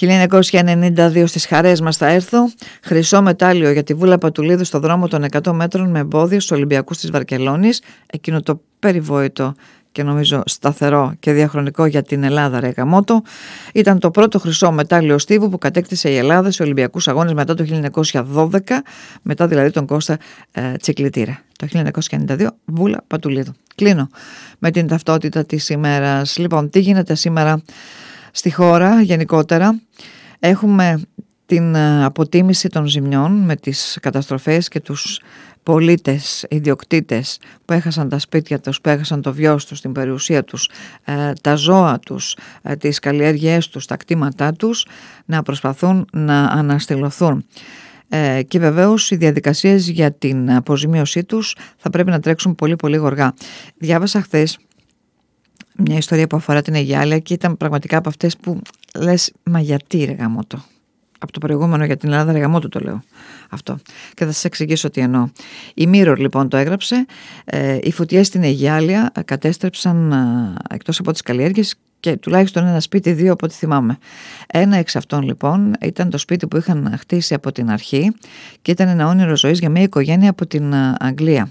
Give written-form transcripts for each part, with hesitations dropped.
1992 στις Χαρές μας θα έρθω. Χρυσό μετάλλιο για τη Βούλα Πατουλίδου στο δρόμο των 100 μέτρων με εμπόδιο στους Ολυμπιακούς της Βαρκελώνης. Εκείνο το περιβόητο και νομίζω σταθερό και διαχρονικό για την Ελλάδα, ρε γαμώτο. Ήταν το πρώτο χρυσό μετάλλιο στίβου που κατέκτησε η Ελλάδα σε Ολυμπιακούς Αγώνες μετά το 1912, μετά δηλαδή τον Κώστα Τσικλιτήρα. Το 1992 Βούλα Πατουλίδου. Κλείνω με την ταυτότητα της ημέρας. Λοιπόν, τι γίνεται σήμερα στη χώρα γενικότερα? Έχουμε την αποτίμηση των ζημιών με τις καταστροφές και τους πολίτες, ιδιοκτήτες που έχασαν τα σπίτια τους, που έχασαν το βιός τους, την περιουσία τους, τα ζώα τους, τις καλλιέργειές τους, τα κτήματά τους, να προσπαθούν να αναστηλωθούν. Και βεβαίως οι διαδικασίες για την αποζημίωσή τους θα πρέπει να τρέξουν πολύ πολύ γοργά. Διάβασα χθες μια ιστορία που αφορά την Αιγιάλια και ήταν πραγματικά από αυτές που λες, μα γιατί ρε γαμώτο? Από το προηγούμενο για την Ελλάδα, ρε γαμώτο το λέω αυτό. Και θα σας εξηγήσω τι εννοώ. Η Mirror λοιπόν το έγραψε. Οι φωτιές στην Αιγιάλια κατέστρεψαν εκτός από τις καλλιέργειες και τουλάχιστον ένα σπίτι, δύο από ό,τι θυμάμαι. Ένα εξ αυτών λοιπόν ήταν το σπίτι που είχαν χτίσει από την αρχή και ήταν ένα όνειρο ζωής για μια οικογένεια από την Αγγλία.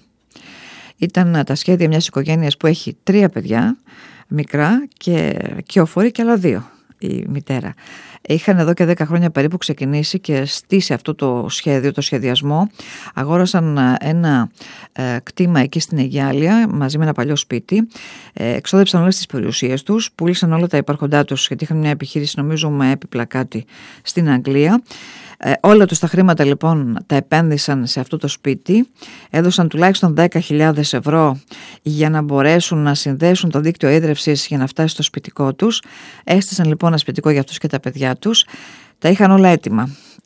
Ήταν τα σχέδια μιας οικογένειας που έχει 3 παιδιά, μικρά και κυοφορεί και άλλα 2 η μητέρα. Είχαν εδώ και 10 χρόνια περίπου ξεκινήσει και στήσει αυτό το σχέδιο, το σχεδιασμό. Αγόρασαν ένα κτήμα εκεί στην Αιγιάλια μαζί με ένα παλιό σπίτι. Εξόδεψαν όλες τις περιουσίες τους, πούλησαν όλα τα υπάρχοντά τους γιατί είχαν μια επιχείρηση νομίζω με έπιπλα κάτι στην Αγγλία. Όλα τους τα χρήματα λοιπόν τα επένδυσαν σε αυτό το σπίτι, έδωσαν τουλάχιστον 10.000 ευρώ για να μπορέσουν να συνδέσουν το δίκτυο ίδρυυσης για να φτάσει στο σπιτικό τους. Έστησαν λοιπόν ένα σπιτικό για αυτούς και τα παιδιά τους, τα είχαν όλα έτοιμα.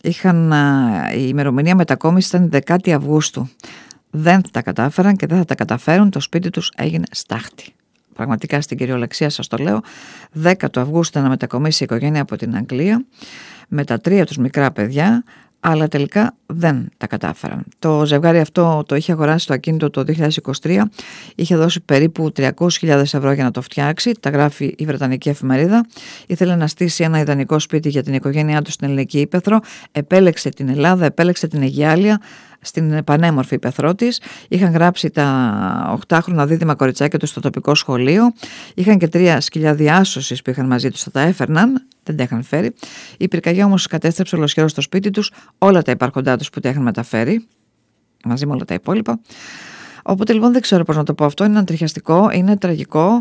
Η ημερομηνία μετακόμισης ήταν 10η Αυγούστου. Δεν τα κατάφεραν και δεν θα τα καταφέρουν, το σπίτι τους έγινε στάχτη. Πραγματικά στην κυριολεξία σας το λέω. 10 του Αυγούστου να μετακομίσει η οικογένεια από την Αγγλία με τα 3 τους μικρά παιδιά, αλλά τελικά δεν τα κατάφεραν. Το ζευγάρι αυτό το είχε αγοράσει το ακίνητο το 2023, είχε δώσει περίπου 300.000 ευρώ για να το φτιάξει, τα γράφει η Βρετανική εφημερίδα. Ήθελε να στήσει ένα ιδανικό σπίτι για την οικογένειά του στην Ελληνική Ύπαιθρο, επέλεξε την Ελλάδα, επέλεξε την Αιγιάλια, στην πανέμορφη ύπαιθρό της. Είχαν γράψει τα 8χρονα δίδυμα κοριτσάκια τους στο τοπικό σχολείο. Είχαν και 3 σκυλιά διάσωσης που είχαν μαζί τους, θα τα έφερναν, δεν τα είχαν φέρει. Η πυρκαγιά όμως κατέστρεψε ολοσχερός στο σπίτι τους όλα τα υπάρχοντά τους που τα είχαν μεταφέρει, μαζί με όλα τα υπόλοιπα. Οπότε λοιπόν δεν ξέρω πώς να το πω αυτό, είναι αντριχιαστικό, είναι τραγικό,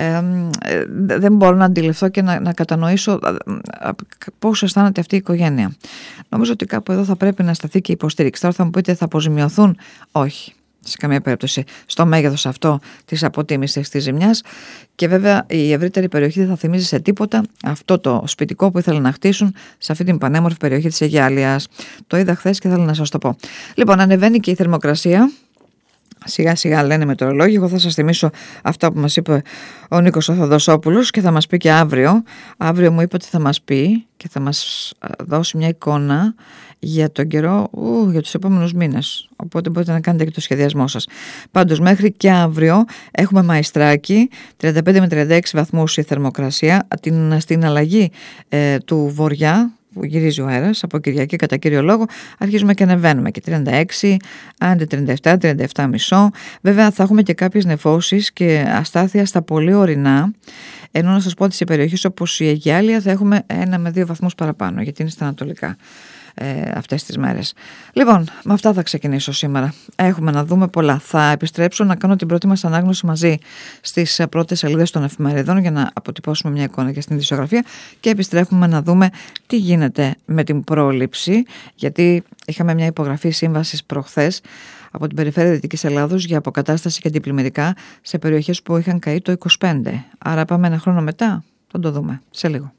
δεν μπορώ να αντιληφθώ και να κατανοήσω πώς αισθάνεται αυτή η οικογένεια. Νομίζω ότι κάπου εδώ θα πρέπει να σταθεί και η υποστήριξη. Τώρα θα μου πείτε θα αποζημιωθούν, όχι. Σε καμία περίπτωση στο μέγεθος αυτό της αποτίμησης της ζημιάς και βέβαια η ευρύτερη περιοχή δεν θα θυμίζει σε τίποτα αυτό το σπιτικό που ήθελαν να χτίσουν σε αυτή την πανέμορφη περιοχή της Αιγιάλιας. Το είδα χθες και θέλω να σας το πω. Λοιπόν, ανεβαίνει και η θερμοκρασία. Σιγά σιγά λένε μετεωρολόγοι. Εγώ θα σας θυμίσω αυτά που μας είπε ο Νίκος ο Θοδοσόπουλος και θα μας πει και αύριο. Αύριο μου είπε ότι θα μας πει και θα μας δώσει μια εικόνα για τον καιρό για τους επόμενους μήνες. Οπότε μπορείτε να κάνετε και το σχεδιασμό σας. Πάντως μέχρι και αύριο έχουμε Μαϊστράκι, 35 με 36 βαθμούς η θερμοκρασία. Στην αλλαγή του βορειά που γυρίζει ο αέρας από Κυριακή κατά κύριο λόγο, αρχίζουμε και ανεβαίνουμε και 36, άντε 37, 37,5. Βέβαια θα έχουμε και κάποιες νεφώσεις και αστάθεια στα πολύ ορεινά, ενώ να σας πω ότι σε περιοχές όπως η Αιγιάλια θα έχουμε 1 με 2 βαθμούς παραπάνω, γιατί είναι στα ανατολικά αυτές τις μέρες. Λοιπόν, με αυτά θα ξεκινήσω σήμερα. Έχουμε να δούμε πολλά. Θα επιστρέψω να κάνω την πρώτη μας ανάγνωση μαζί στις πρώτες σελίδες των εφημερίδων για να αποτυπώσουμε μια εικόνα και στην ειδησιογραφία και επιστρέφουμε να δούμε τι γίνεται με την πρόληψη, γιατί είχαμε μια υπογραφή σύμβασης προχθές από την περιφέρεια Δυτικής Ελλάδος για αποκατάσταση και αντιπλημμυρικά σε περιοχές που είχαν καεί το 25. Άρα πάμε ένα χρόνο μετά, θα το δούμε σε λίγο.